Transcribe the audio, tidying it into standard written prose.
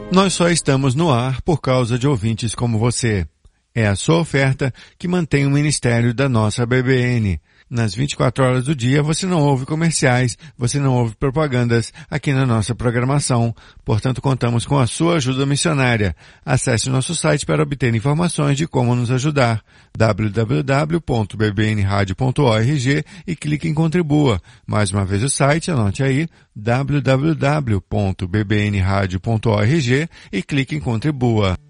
Nós só estamos no ar por causa de ouvintes como você. É a sua oferta que mantém o ministério da nossa BBN. Nas 24 horas do dia você não ouve comerciais, você não ouve propagandas aqui na nossa programação. Portanto, contamos com a sua ajuda missionária. Acesse nosso site para obter informações de como nos ajudar. www.bbnradio.org e clique em Contribua. Mais uma vez o site, anote aí, www.bbnradio.org e clique em Contribua.